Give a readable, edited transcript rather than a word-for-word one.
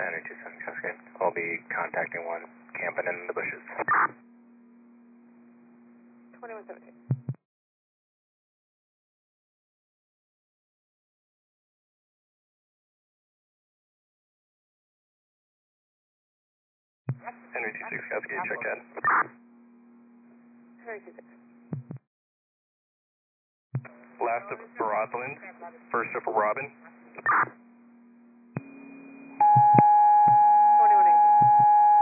Henry 27 Cascade. I'll be contacting one camping in the bushes. 2117. Henry 26 Cascade, check in. Henry 26. Last of Rosalind, first of Robin.